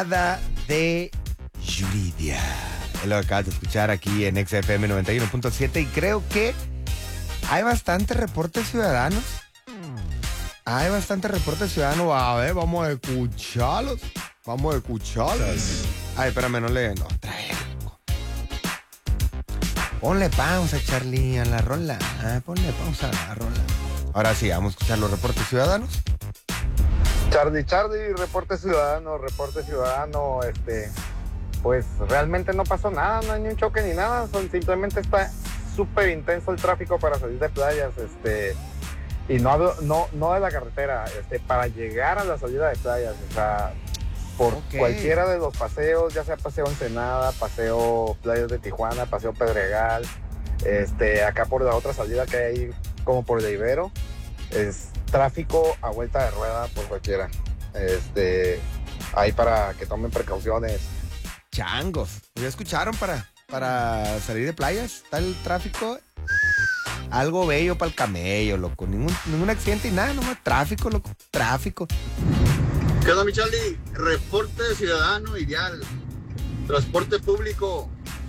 de Yuridia. Es lo que acabas de escuchar aquí en XFM 91.7 y creo que hay bastantes reportes ciudadanos. A ver, vamos a escucharlos. Ay, espérame, no, trae. Ponle pausa, Charlie, a la rola. Ponle pausa a la rola. Ahora sí, vamos a escuchar los reportes ciudadanos. Charlie, reporte ciudadano, pues realmente no pasó nada, no hay ni un choque ni nada, simplemente está súper intenso el tráfico para salir de playas, y no de la carretera, para llegar a la salida de playas, o sea, por cualquiera de los paseos, ya sea paseo Ensenada, paseo Playas de Tijuana, paseo Pedregal, acá por la otra salida que hay ahí, como por el Ibero, es tráfico a vuelta de rueda por cualquiera, ahí para que tomen precauciones. Changos, ¿ya escucharon para salir de playas? Está el tráfico, algo bello para el camello, loco, ningún accidente y nada, nomás tráfico, loco, tráfico. ¿Qué onda, mi Charlie? Reporte ciudadano ideal. Transporte público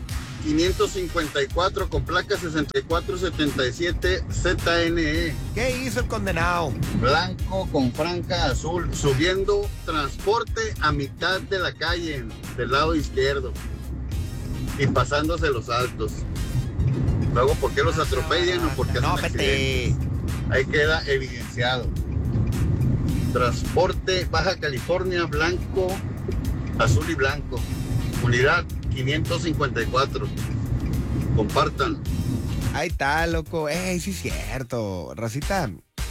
554 con placa 6477 ZNE. ¿Qué hizo el condenado? Blanco con franja azul, subiendo transporte a mitad de la calle, del lado izquierdo, y pasándose los altos. Luego, ¿por qué los atropellan o por qué hacen accidentes? Ahí queda evidenciado. Transporte Baja California, blanco, azul y blanco. Unidad 554. Compartan. Ahí está, loco. Sí es cierto. Racita.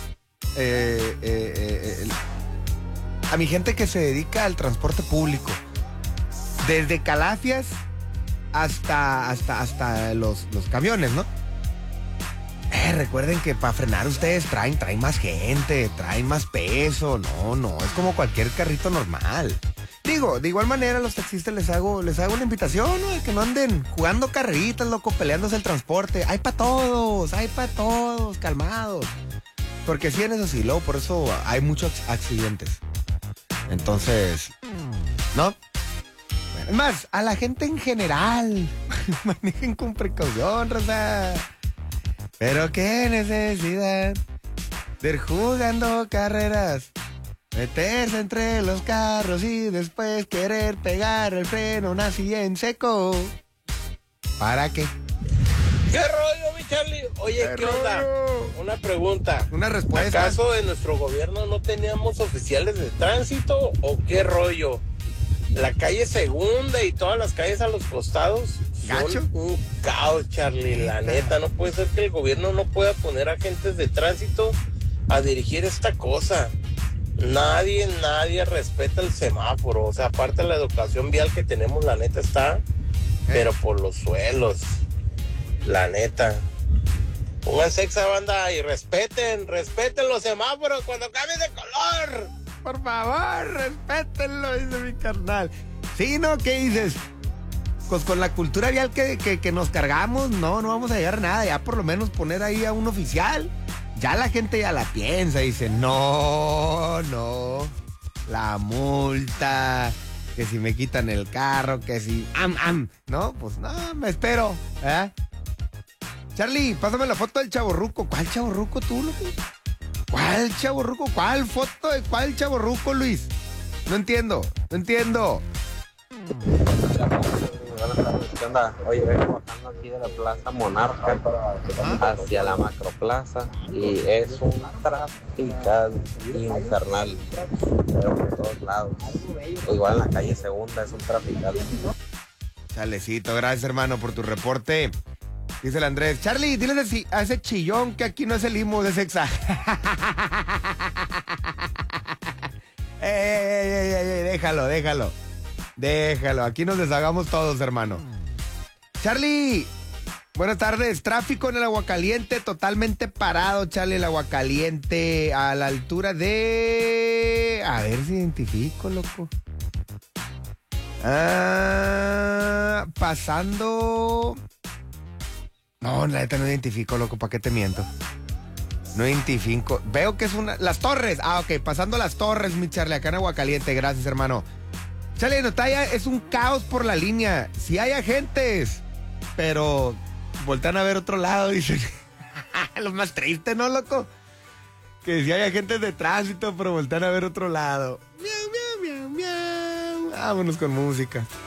A mi gente que se dedica al transporte público. Desde Calafias hasta los camiones, ¿no? Recuerden que para frenar ustedes traen más gente, traen más peso. No, es como cualquier carrito normal. Digo, de igual manera a los taxistas les hago una invitación, ¿no? De que no anden jugando carreritas, loco, peleándose el transporte. Hay para todos, calmados. Porque sí, en eso sí, luego por eso hay muchos accidentes. Entonces, ¿no? Bueno, es más, a la gente en general, manejen con precaución, raza. Pero qué necesidad de ir jugando carreras, meterse entre los carros y después querer pegar el freno así en seco. ¿Para qué? ¿Qué rollo, mi Charlie? Oye, ¿qué onda? Una pregunta. Una respuesta. ¿Acaso en nuestro gobierno no teníamos oficiales de tránsito o qué rollo? La calle Segunda y todas las calles a los costados ¿Gacho? son un caos, Charlie. La neta, no puede ser que el gobierno no pueda poner agentes de tránsito a dirigir esta cosa. Nadie respeta el semáforo. O sea, aparte de la educación vial que tenemos, la neta está, pero por los suelos. La neta. Pónganse esa banda y respeten los semáforos cuando cambien de color. Por favor, respétenlo, dice mi carnal. Sí, ¿no? ¿Qué dices? Pues con la cultura vial que nos cargamos, no vamos a llegar a nada. Ya por lo menos poner ahí a un oficial. Ya la gente ya la piensa, dice, no, la multa, que si me quitan el carro, que si, no, pues no, me espero, ¿eh? Charlie, pásame la foto del chavorruco. ¿Cuál chavorruco tú, loco? ¿Cuál chavorruco? ¿Cuál foto de cuál chavorruco, Luis? No entiendo. ¿Qué onda? Oye, vengo bajando aquí de la Plaza Monarca hacia la Macroplaza y es un trafical infernal, pero por todos lados. O igual en la calle Segunda es un trafical. Chalecito, gracias, hermano, por tu reporte. Dice el Andrés, Charlie, dile a ese chillón que aquí no es el limo de sexa. Déjalo, aquí nos deshagamos todos, hermano. Charlie, buenas tardes. Tráfico en el Aguacaliente, totalmente parado, Charlie, el Aguacaliente, a la altura de... A ver si identifico, loco. Pasando... No, la neta no identifico, loco, ¿para qué te miento? No identifico. Veo que es una... Las Torres. Ok, pasando Las Torres, mi Charlie, acá en Aguacaliente. Gracias, hermano. Chale de Notaya es un caos por la línea. Sí hay agentes, pero voltean a ver otro lado, dicen. Lo más triste, ¿no, loco? Que sí hay agentes de tránsito, pero voltean a ver otro lado. Miau, miau, miau, miau. Vámonos con música.